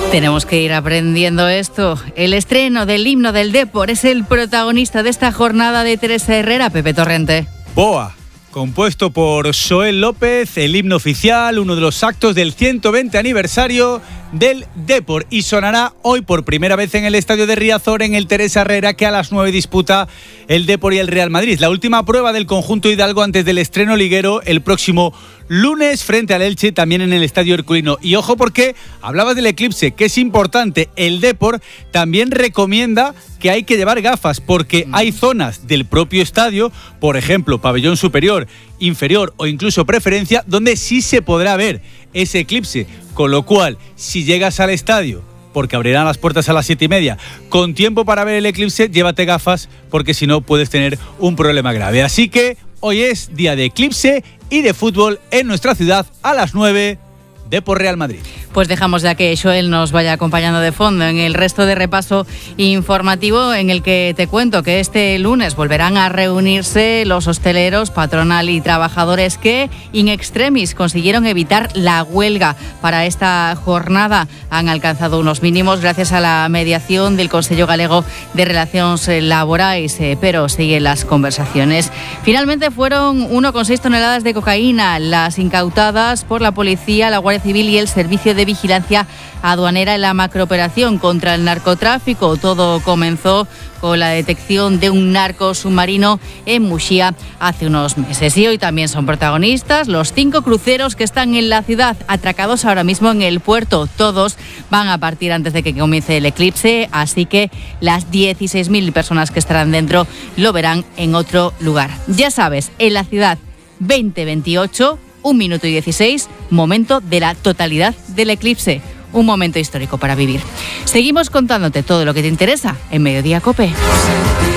Tenemos que ir aprendiendo esto. El estreno del himno del Depor es el protagonista de esta jornada de Teresa Herrera. Pepe Torrente. Boa, compuesto por Joel López, el himno oficial, uno de los actos del 120 aniversario del Depor, y sonará hoy por primera vez en el estadio de Riazor, en el Teresa Herrera, que a las 9 disputa el Depor y el Real Madrid. La última prueba del conjunto hidalgo antes del estreno liguero el próximo lunes frente al Elche, también en el estadio herculino. Y ojo, porque hablabas del eclipse, que es importante. El Depor también recomienda que hay que llevar gafas, porque hay zonas del propio estadio, por ejemplo, pabellón superior, inferior o incluso preferencia, donde sí se podrá ver ese eclipse. Con lo cual, si llegas al estadio, porque abrirán las puertas a las 7:30, con tiempo para ver el eclipse, llévate gafas, porque si no puedes tener un problema grave. Así que hoy es día de eclipse y de fútbol en nuestra ciudad a las 9, Depor Real Madrid. Pues dejamos ya que Joel nos vaya acompañando de fondo en el resto de repaso informativo, en el que te cuento que este lunes volverán a reunirse los hosteleros, patronal y trabajadores que in extremis consiguieron evitar la huelga para esta jornada. Han alcanzado unos mínimos gracias a la mediación del Consello Galego de Relacións Laborais, pero siguen las conversaciones. Finalmente fueron 1,6 toneladas de cocaína las incautadas por la policía, la Guardia Civil y el Servicio de Vigilancia Aduanera en la macrooperación contra el narcotráfico. Todo comenzó con la detección de un narco submarino en Muxía hace unos meses. Y hoy también son protagonistas los 5 cruceros que están en la ciudad, atracados ahora mismo en el puerto. Todos van a partir antes de que comience el eclipse, así que las 16.000 personas que estarán dentro lo verán en otro lugar. Ya sabes, en la ciudad 2028, 1 minuto y 16, momento de la totalidad del eclipse. Un momento histórico para vivir. Seguimos contándote todo lo que te interesa en Mediodía COPE.